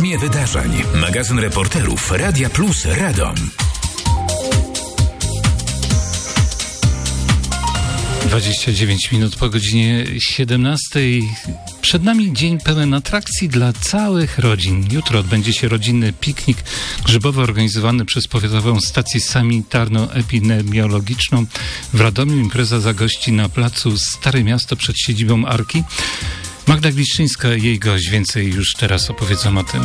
Rytmie wydarzeń. Magazyn reporterów Radia Plus Radom. 29 minut po godzinie 17. Przed nami dzień pełen atrakcji dla całych rodzin. Jutro odbędzie się rodzinny piknik grzybowy organizowany przez Powiatową Stację Sanitarno-Epidemiologiczną w Radomiu. Impreza zagości na placu Stare Miasto przed siedzibą Arki. Magda Gliszczyńska, jej gość. Więcej już teraz opowiedzą o tym.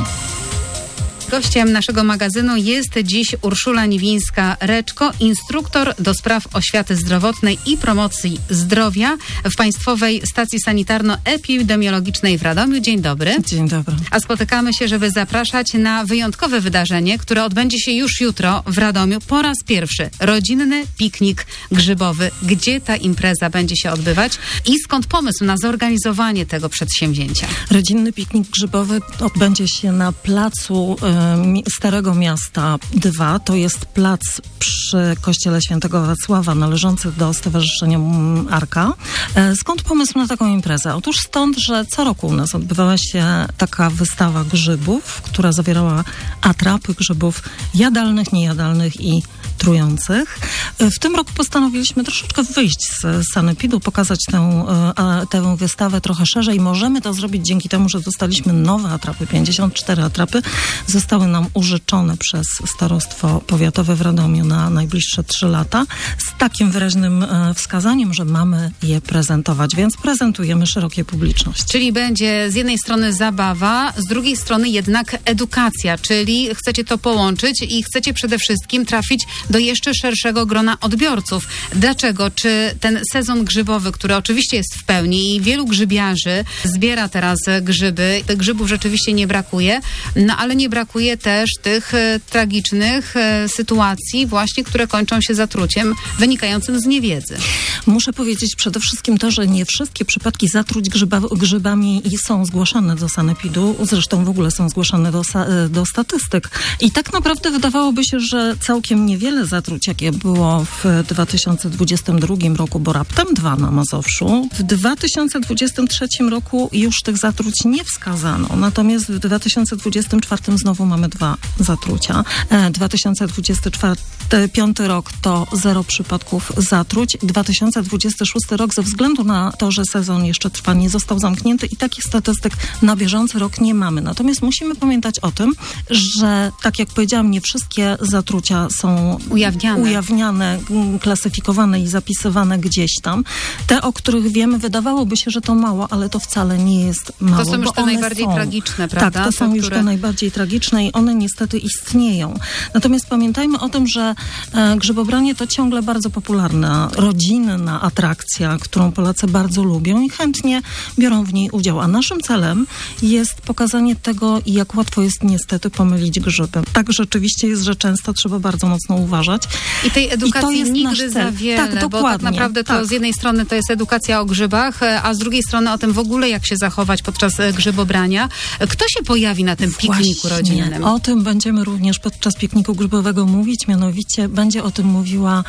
Gościem naszego magazynu jest dziś Urszula Niwińska-Reczko, instruktor do spraw oświaty zdrowotnej i promocji zdrowia w Państwowej Stacji Sanitarno-Epidemiologicznej w Radomiu. Dzień dobry. Dzień dobry. A spotykamy się, żeby zapraszać na wyjątkowe wydarzenie, które odbędzie się już jutro w Radomiu. Po raz pierwszy rodzinny piknik grzybowy. Gdzie ta impreza będzie się odbywać i skąd pomysł na zorganizowanie tego przedsięwzięcia? Rodzinny piknik grzybowy odbędzie się na placu Starego Miasta 2. To jest plac przy Kościele Świętego Wacława, należący do Stowarzyszenia Arka. Skąd pomysł na taką imprezę? Otóż stąd, że co roku u nas odbywała się taka wystawa grzybów, która zawierała atrapy grzybów jadalnych, niejadalnych i trujących. W tym roku postanowiliśmy troszeczkę wyjść z sanepidu, pokazać tę wystawę trochę szerzej. Możemy to zrobić dzięki temu, że dostaliśmy nowe atrapy. 54 atrapy zostały nam użyczone przez Starostwo Powiatowe w Radomiu na najbliższe 3 lata z takim wyraźnym wskazaniem, że mamy je prezentować, więc prezentujemy szerokiej publiczności. Czyli będzie z jednej strony zabawa, z drugiej strony jednak edukacja, czyli chcecie to połączyć i chcecie przede wszystkim trafić do jeszcze szerszego grona odbiorców. Dlaczego? Czy ten sezon grzybowy, który oczywiście jest w pełni i wielu grzybiarzy zbiera teraz grzyby, tych grzybów rzeczywiście nie brakuje, no ale nie brakuje też tych tragicznych sytuacji właśnie, które kończą się zatruciem wynikającym z niewiedzy. Muszę powiedzieć przede wszystkim to, że nie wszystkie przypadki zatruć grzybami są zgłaszane do sanepidu, zresztą w ogóle są zgłaszane do statystyk. I tak naprawdę wydawałoby się, że całkiem niewiele zatruć, jakie było w 2022 roku, bo raptem 2 na Mazowszu. W 2023 roku już tych zatruć nie wskazano, natomiast w 2024 znowu mamy 2 zatrucia. 2025 rok to 0 przypadków zatruć. 2026 rok ze względu na to, że sezon jeszcze trwa, nie został zamknięty i takich statystyk na bieżący rok nie mamy. Natomiast musimy pamiętać o tym, że tak jak powiedziałam, nie wszystkie zatrucia są ujawniane, klasyfikowane i zapisywane gdzieś tam. Te, o których wiemy, wydawałoby się, że to mało, ale to wcale nie jest mało. To są już te najbardziej tragiczne, prawda? Tak, to są już te najbardziej tragiczne i one niestety istnieją. Natomiast pamiętajmy o tym, że grzybobranie to ciągle bardzo popularna, rodzinna atrakcja, którą Polacy bardzo lubią i chętnie biorą w niej udział. A naszym celem jest pokazanie tego, jak łatwo jest niestety pomylić grzyby. Tak rzeczywiście jest, że często trzeba bardzo mocno uważać. I tej edukacji nigdy za wiele, tak, bo tak naprawdę to z jednej strony to jest edukacja o grzybach, a z drugiej strony o tym w ogóle, jak się zachować podczas grzybobrania. Kto się pojawi na tym pikniku rodzinnym? O tym będziemy również podczas pikniku grzybowego mówić, mianowicie będzie o tym mówiła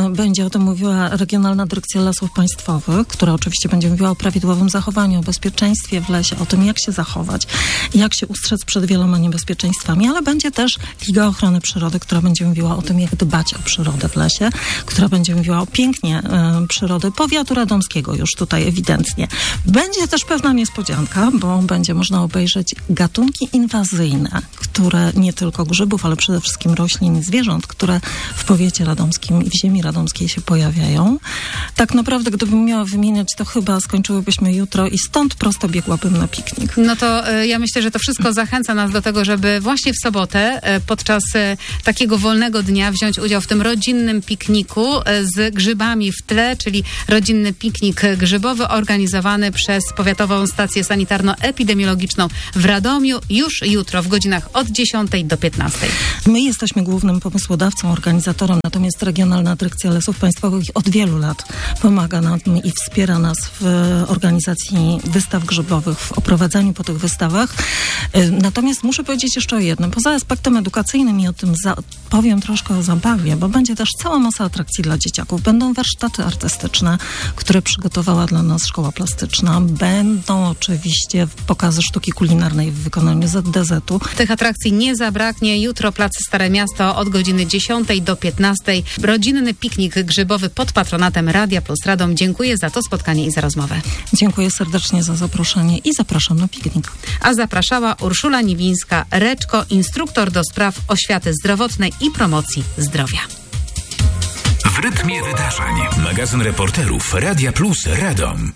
Regionalna Dyrekcja Lasów Państwowych, która oczywiście będzie mówiła o prawidłowym zachowaniu, o bezpieczeństwie w lesie, o tym, jak się zachować, jak się ustrzec przed wieloma niebezpieczeństwami, ale będzie też Liga Ochrony Przyrody, która będzie mówiła o tym, jak dbać o przyrodę w lesie, która będzie mówiła o pięknie przyrody powiatu radomskiego już tutaj ewidentnie. Będzie też pewna niespodzianka, bo będzie można obejrzeć gatunki inwazyjne, które nie tylko grzybów, ale przede wszystkim roślin i zwierząt, które w powiecie radomskim i w ziemi radomskiej się pojawiają. Tak naprawdę, gdybym miała wymieniać, to chyba skończyłybyśmy jutro i stąd prosto biegłabym na piknik. No to ja myślę, że to wszystko zachęca nas do tego, żeby właśnie w sobotę podczas takiego wolnego dnia wziąć udział w tym rodzinnym pikniku z grzybami w tle, czyli rodzinny piknik grzybowy organizowany przez Powiatową Stację Sanitarno-Epidemiologiczną w Radomiu już jutro w godzinach od 10 do 15. My jesteśmy głównym pomysłodawcą, organizatorem, natomiast Regionalna Dyrekcja Lasów Państwowych od wielu lat pomaga nam i wspiera nas w organizacji wystaw grzybowych, w oprowadzaniu po tych wystawach. Natomiast muszę powiedzieć jeszcze o jednym. Poza aspektem edukacyjnym i o tym powiem troszkę o zabawie, bo będzie też cała masa atrakcji dla dzieciaków. Będą warsztaty artystyczne, które przygotowała dla nas Szkoła Plastyczna. Będą oczywiście pokazy sztuki kulinarnej w wykonaniu ZDZ-u. Tych atrakcji nie zabraknie. Jutro Plac Stare Miasto od godziny 10 do 15. Rodzinny piknik grzybowy pod patronatem Radia Plus Radom. Dziękuję za to spotkanie i za rozmowę. Dziękuję serdecznie za zaproszenie i zapraszam na piknik. A zapraszała Urszula Niwińska-Reczko, instruktor do spraw oświaty zdrowotnej i promocji zdrowia. W rytmie wydarzeń. Magazyn reporterów Radia Plus Radom.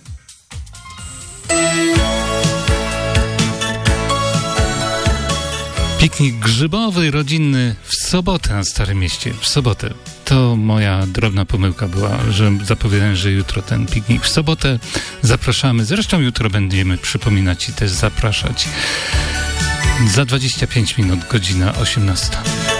Piknik grzybowy, rodzinny w sobotę na Starym Mieście. W sobotę. To moja drobna pomyłka była, że zapowiadałem, że jutro ten piknik w sobotę. Zapraszamy. Zresztą jutro będziemy przypominać i też zapraszać. Za 25 minut, godzina 18.